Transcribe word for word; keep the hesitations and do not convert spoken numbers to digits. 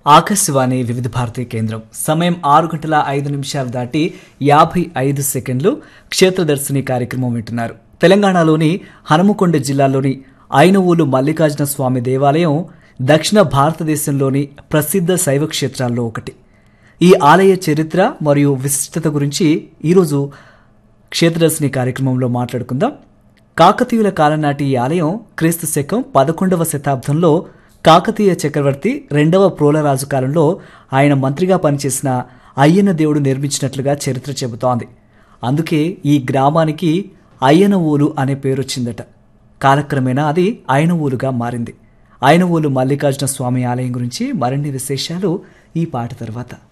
ఆకాశవాణి వివిధ భారతీ కేంద్రం సమయం ఆరు గంటల ఐదు నిమిషాలు దాటి యాభై ఐదు సెకండ్లు క్షేత్రదర్శిని కార్యక్రమం వింటున్నారు. తెలంగాణలోని హనుమకొండ జిల్లాలోని ఐనవోలు మల్లికార్జున స్వామి దేవాలయం దక్షిణ భారతదేశంలోని ప్రసిద్ధ శైవ క్షేత్రాల్లో ఒకటి. ఈ ఆలయ చరిత్ర మరియు విశిష్టత గురించి ఈరోజు క్షేత్రదర్శిని కార్యక్రమంలో మాట్లాడుకుందాం. కాకతీయుల కాలం నాటి ఈ ఆలయం క్రీస్తు శకం పదకొండవ శతాబ్దంలో కాకతీయ చక్రవర్తి రెండవ ప్రోలరాజు కాలంలో ఆయన మంత్రిగా పనిచేసిన అయ్యన దేవుడు నిర్మించినట్లుగా చరిత్ర చెబుతోంది. అందుకే ఈ గ్రామానికి అయ్యనవోలు అనే పేరు వచ్చిందట. కాలక్రమేణా అది ఐనవోలుగా మారింది. ఐనవోలు మల్లికార్జున స్వామి ఆలయం గురించి మరిన్ని విశేషాలు ఈ పాట తర్వాత.